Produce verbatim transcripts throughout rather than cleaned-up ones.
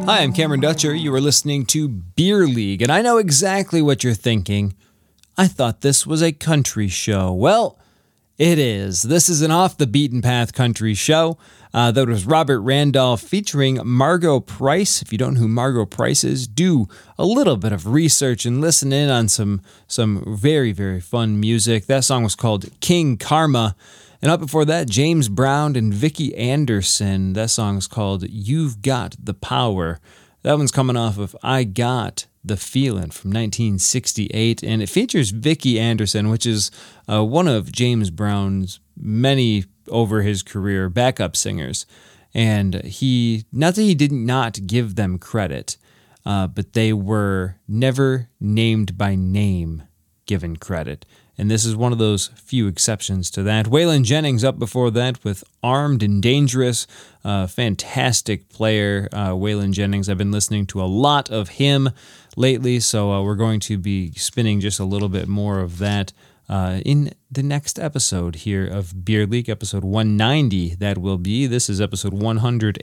Hi, I'm Cameron Dutcher. You are listening to Beer League, and I know exactly what you're thinking. I thought this was a country show. Well, it is. This is an off-the-beaten-path country show. Uh, that was Robert Randolph featuring Margo Price. If you don't know who Margo Price is, do a little bit of research and listen in on some, some very, very fun music. That song was called King Karma. And up before that, James Brown and Vicki Anderson. That song is called You've Got the Power. That one's coming off of I Got the Feeling from nineteen sixty-eight. And it features Vicki Anderson, which is uh, one of James Brown's many, over his career, backup singers. And he, not that he did not give them credit, uh, but they were never named by name given credit. And this is one of those few exceptions to that. Waylon Jennings up before that with Armed and Dangerous. Uh, fantastic player, uh, Waylon Jennings. I've been listening to a lot of him lately, so uh, we're going to be spinning just a little bit more of that uh, in the next episode here of Beer League, episode one ninety. That will be. This is episode one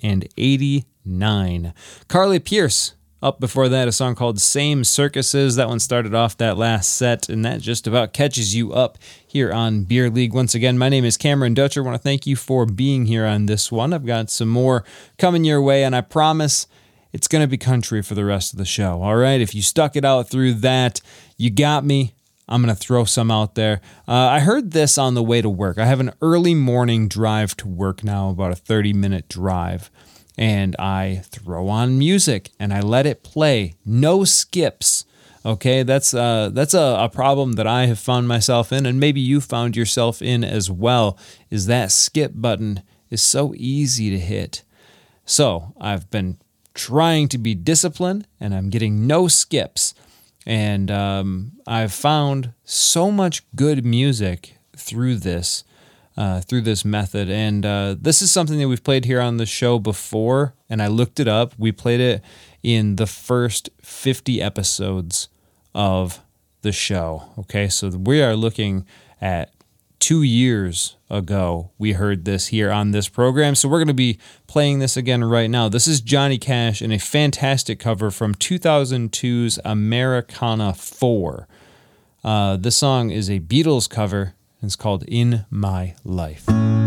eighty-nine. Carly Pearce. Up before that, a song called Same Circuses. That one started off that last set, and that just about catches you up here on Beer League. Once again, my name is Cameron Dutcher. I want to thank you for being here on this one. I've got some more coming your way, and I promise it's going to be country for the rest of the show. All right? If you stuck it out through that, you got me. I'm going to throw some out there. Uh, I heard this on the way to work. I have an early morning drive to work now, about a thirty-minute drive. And I throw on music and I let it play. No skips. Okay, that's uh, that's a, a problem that I have found myself in, and maybe you found yourself in as well, is that skip button is so easy to hit. So I've been trying to be disciplined, and I'm getting no skips. And um, I've found so much good music through this. Uh, through this method, and uh, this is something that we've played here on the show before, and I looked it up. We played it in the first fifty episodes of the show, okay? So we are looking at two years ago we heard this here on this program, so we're going to be playing this again right now. This is Johnny Cash in a fantastic cover from two thousand two's Americana four. Uh, this song is a Beatles cover. It's called In My Life.